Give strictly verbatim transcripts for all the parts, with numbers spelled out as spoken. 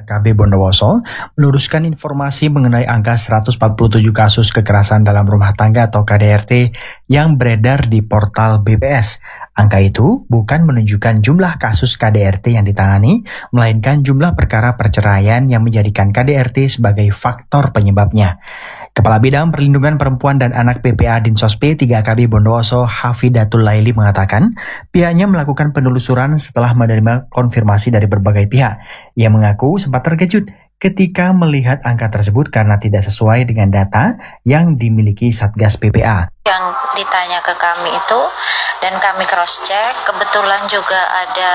K B Bondowoso meluruskan informasi mengenai angka seratus empat puluh tujuh kasus kekerasan dalam rumah tangga atau K D R T yang beredar di portal B P S. Angka itu bukan menunjukkan jumlah kasus K D R T yang ditangani, melainkan jumlah perkara perceraian yang menjadikan K D R T sebagai faktor penyebabnya. Kepala Bidang Perlindungan Perempuan dan Anak P P A Dinsos P tiga K B Bondowoso Hafidatul Laili mengatakan pihaknya melakukan penelusuran setelah menerima konfirmasi dari berbagai pihak. Ia mengaku sempat terkejut ketika melihat angka tersebut karena tidak sesuai dengan data yang dimiliki Satgas P P A. Yang ditanya ke kami itu dan kami cross check, kebetulan juga ada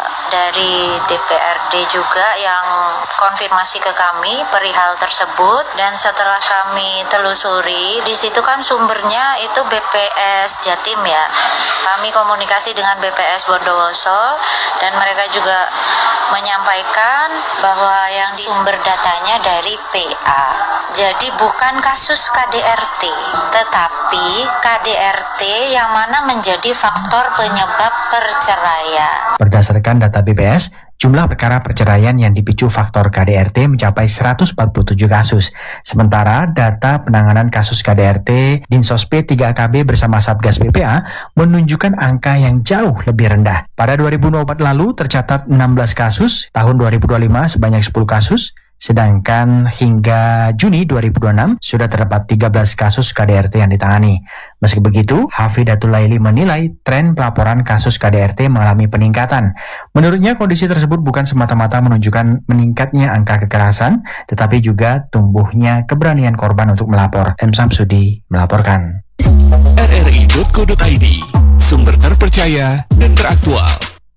dari D P R D juga yang konfirmasi ke kami perihal tersebut, dan setelah kami telusuri di situ kan sumbernya itu B P S Jatim ya. Kami komunikasi dengan B P S Bondowoso dan mereka juga menyampaikan bahwa yang di sumber datanya dari P A. Jadi bukan kasus K D R T, tetapi K D R T yang mana menjadi faktor penyebab perceraian. Berdasarkan data B P S, jumlah perkara perceraian yang dipicu faktor K D R T mencapai seratus empat puluh tujuh kasus. Sementara data penanganan kasus K D R T Dinsos P tiga K B bersama Satgas P P A menunjukkan angka yang jauh lebih rendah. Pada dua ribu dua puluh empat lalu tercatat enam belas kasus, tahun dua ribu dua puluh lima sebanyak sepuluh kasus, sedangkan hingga Juni dua ribu dua puluh enam sudah terdapat tiga belas kasus K D R T yang ditangani. Meski begitu, Hafidatul Laili menilai tren pelaporan kasus K D R T mengalami peningkatan. Menurutnya kondisi tersebut bukan semata-mata menunjukkan meningkatnya angka kekerasan, tetapi juga tumbuhnya keberanian korban untuk melapor. M. Samsudi melaporkan. R R I titik co titik I D, sumber terpercaya dan teraktual.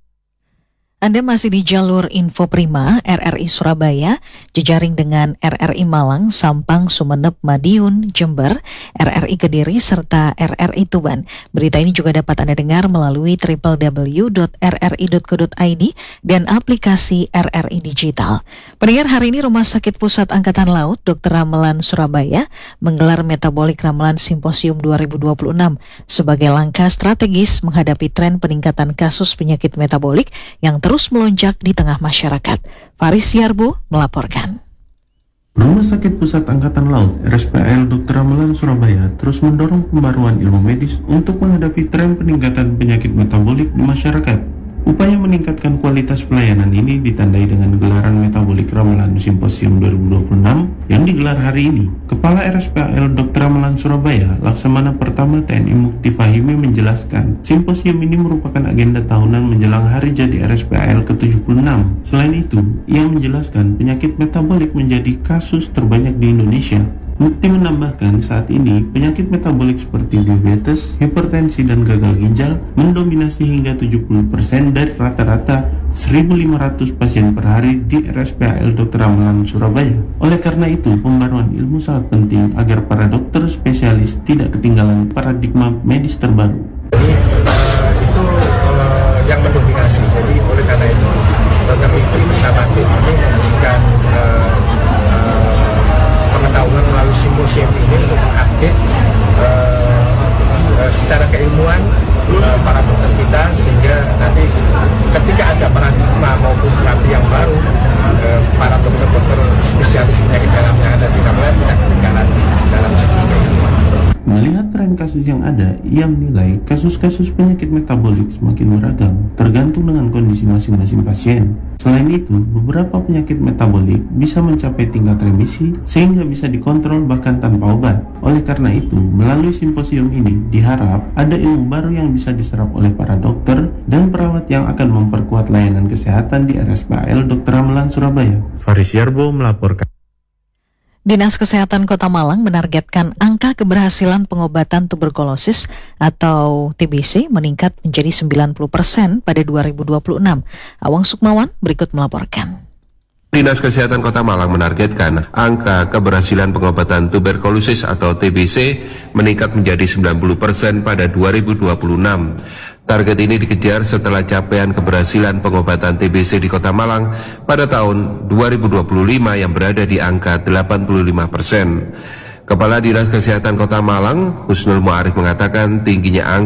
Anda masih di jalur Info Prima R R I Surabaya, jejaring dengan R R I Malang, Sampang, Sumeneb, Madiun, Jember, R R I Kediri, serta R R I Tuban. Berita ini juga dapat Anda dengar melalui w w w titik r r i titik co titik i d dan aplikasi R R I Digital. Pendengar, hari ini Rumah Sakit Pusat Angkatan Laut Dokter Ramelan Surabaya menggelar Metabolik Ramelan Simposium dua ribu dua puluh enam sebagai langkah strategis menghadapi tren peningkatan kasus penyakit metabolik yang terus terus melonjak di tengah masyarakat. Faris Yarbo melaporkan. Rumah Sakit Pusat Angkatan Laut R S P A L Dokter Ramelan Surabaya terus mendorong pembaruan ilmu medis untuk menghadapi tren peningkatan penyakit metabolik di masyarakat. Upaya meningkatkan kualitas pelayanan ini ditandai dengan gelaran Metabolik Ramelan Simposium dua ribu dua puluh enam yang digelar hari ini. Kepala R S P A L Dokter Ramelan Surabaya, Laksamana Pertama T N I Mukti Fahimi menjelaskan, simposium ini merupakan agenda tahunan menjelang hari jadi R S P A L ke tujuh puluh enam. Selain itu, ia menjelaskan penyakit metabolik menjadi kasus terbanyak di Indonesia. Mukti menambahkan saat ini penyakit metabolik seperti diabetes, hipertensi, dan gagal ginjal mendominasi hingga tujuh puluh persen dari rata-rata seribu lima ratus pasien per hari di R S P A L Dokter Ramelan Surabaya. Oleh karena itu, pembaruan ilmu sangat penting agar para dokter spesialis tidak ketinggalan paradigma medis terbaru. Jadi uh, itu uh, yang mendominasi. Jadi oleh karena itu, dokter Miki bersama tim ini memberikan uh, pengetahuan melalui simposium ini untuk mengupdate uh, uh, secara keilmuan uh, para dokter kita, sehingga nanti ketika ada paradigma maupun terapi yang baru, uh, para dokter-dokter spesialis penyakit dalam yang ada di Ramelan tidak ketinggalan dalam segi keilmuan. Melihat tren kasus yang ada, ia menilai kasus-kasus penyakit metabolik semakin beragam, tergantung dengan kondisi masing-masing pasien. Selain itu, beberapa penyakit metabolik bisa mencapai tingkat remisi sehingga bisa dikontrol bahkan tanpa obat. Oleh karena itu, melalui simposium ini diharap ada ilmu baru yang bisa diserap oleh para dokter dan perawat yang akan memperkuat layanan kesehatan di R S P A L Dokter Ramelan Surabaya. Faris Yarbo melaporkan. Dinas Kesehatan Kota Malang menargetkan angka keberhasilan pengobatan tuberkulosis atau T B C meningkat menjadi sembilan puluh persen pada dua ribu dua puluh enam. Awang Sukmawan berikut melaporkan. Dinas Kesehatan Kota Malang menargetkan angka keberhasilan pengobatan tuberkulosis atau T B C meningkat menjadi sembilan puluh persen pada dua ribu dua puluh enam. Target ini dikejar setelah capaian keberhasilan pengobatan T B C di Kota Malang pada tahun dua ribu dua puluh lima yang berada di angka delapan puluh lima persen. Kepala Dinas Kesehatan Kota Malang, Husnul Mu'arif mengatakan tingginya angka